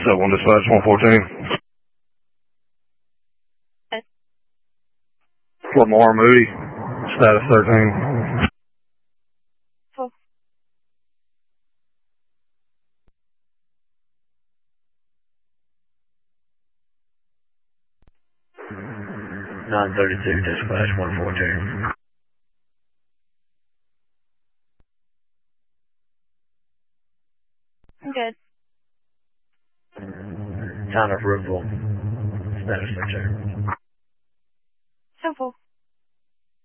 1 dispatch 114. Okay. Lamar Moody, status 13. Cool. (932) dispatch 114. I'm good. Town of Rookville, status 13.